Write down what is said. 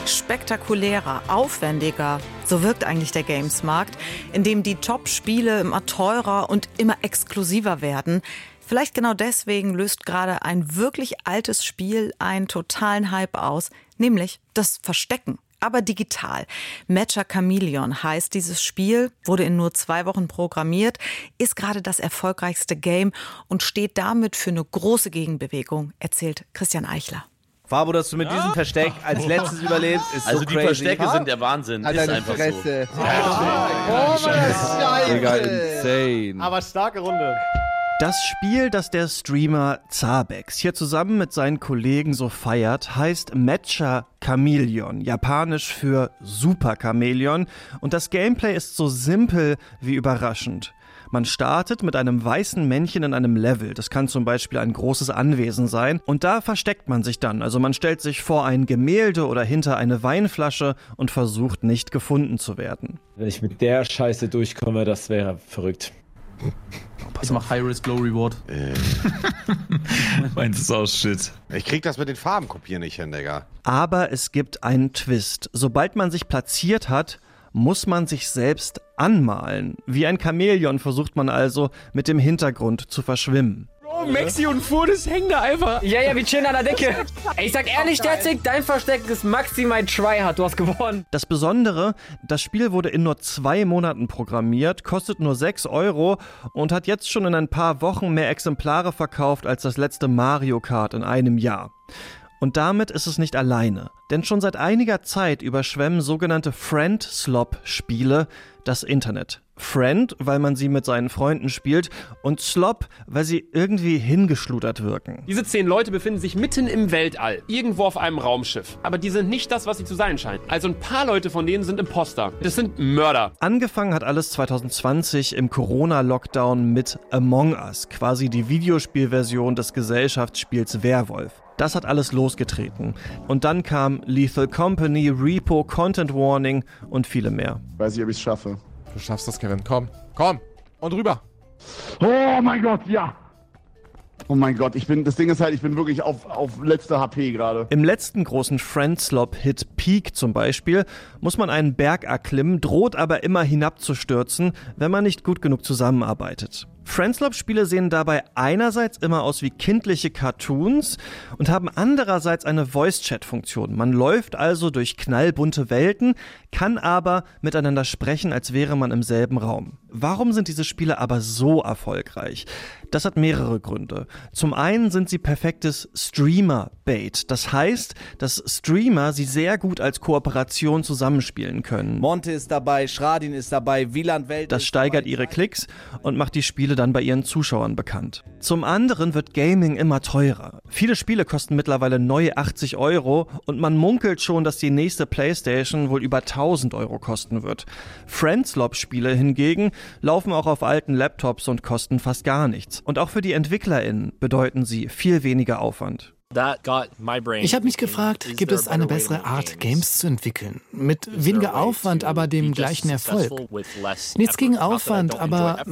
spektakulärer, aufwendiger. So wirkt eigentlich der Gamesmarkt, in dem die Top-Spiele immer teurer und immer exklusiver werden. Vielleicht genau deswegen löst gerade ein wirklich altes Spiel einen totalen Hype aus, nämlich das Verstecken. Aber digital. Matcha Chameleon heißt dieses Spiel, wurde in nur 2 Wochen programmiert, ist gerade das erfolgreichste Game und steht damit für eine große Gegenbewegung, erzählt Christian Eichler. Fabo, dass du mit diesem Versteck als letztes überlebst, ist so also crazy. Die Verstecke sind der Wahnsinn, ist einfach Fresse. so. Mega insane. Aber starke Runde. Das Spiel, das der Streamer Zabex hier zusammen mit seinen Kollegen so feiert, heißt Matcha Chameleon, japanisch für Super Chamäleon. Und das Gameplay ist so simpel wie überraschend. Man startet mit einem weißen Männchen in einem Level. Das kann zum Beispiel ein großes Anwesen sein. Und da versteckt man sich dann. Also man stellt sich vor ein Gemälde oder hinter eine Weinflasche und versucht nicht gefunden zu werden. Wenn ich mit der Scheiße durchkomme, das wäre verrückt. Ich mach High Risk, Low Reward. Meins ist auch Shit. Ich krieg das mit den Farben kopieren nicht hin, Digga. Aber es gibt einen Twist. Sobald man sich platziert hat, muss man sich selbst anmalen. Wie ein Chamäleon versucht man also, mit dem Hintergrund zu verschwimmen. Oh, Maxi und Furdes hängen da einfach. Ja, wir chillen an der Decke. Ey, ich sag ehrlich, Derzig, dein Versteck ist maximal tryhard. Du hast gewonnen. Das Besondere, das Spiel wurde in nur 2 Monaten programmiert, kostet nur 6 € und hat jetzt schon in ein paar Wochen mehr Exemplare verkauft als das letzte Mario Kart in einem Jahr. Und damit ist es nicht alleine. Denn schon seit einiger Zeit überschwemmen sogenannte Friend-Slop-Spiele das Internet. Friend, weil man sie mit seinen Freunden spielt, und Slop, weil sie irgendwie hingeschludert wirken. Diese 10 Leute befinden sich mitten im Weltall, irgendwo auf einem Raumschiff. Aber die sind nicht das, was sie zu sein scheinen. Also ein paar Leute von denen sind Imposter. Das sind Mörder. Angefangen hat alles 2020 im Corona-Lockdown mit Among Us, quasi die Videospielversion des Gesellschaftsspiels Werwolf. Das hat alles losgetreten. Und dann kam Lethal Company, Repo, Content Warning und viele mehr. Weiß nicht, ob ich es schaffe. Du schaffst das, Kevin. Komm. Und rüber. Oh mein Gott, ja. Oh mein Gott, das Ding ist halt, ich bin wirklich auf letzter HP gerade. Im letzten großen Friendslop-Hit Peak zum Beispiel muss man einen Berg erklimmen, droht aber immer hinabzustürzen, wenn man nicht gut genug zusammenarbeitet. Friendslop-Spiele sehen dabei einerseits immer aus wie kindliche Cartoons und haben andererseits eine Voice-Chat-Funktion. Man läuft also durch knallbunte Welten, kann aber miteinander sprechen, als wäre man im selben Raum. Warum sind diese Spiele aber so erfolgreich? Das hat mehrere Gründe. Zum einen sind sie perfektes Streamer-Bait. Das heißt, dass Streamer sie sehr gut als Kooperation zusammenspielen können. Monte ist dabei, Schradin ist dabei, Wieland Welt. Das steigert ihre Klicks und macht die Spiele dann bei ihren Zuschauern bekannt. Zum anderen wird Gaming immer teurer. Viele Spiele kosten mittlerweile neu 80 € und man munkelt schon, dass die nächste PlayStation wohl über 1000 € kosten wird. Friendslop-Spiele hingegen laufen auch auf alten Laptops und kosten fast gar nichts. Und auch für die EntwicklerInnen bedeuten sie viel weniger Aufwand. Ich habe mich gefragt, gibt es eine bessere Art, Games zu entwickeln? Mit weniger Aufwand, aber dem gleichen Erfolg. Nichts gegen Aufwand, aber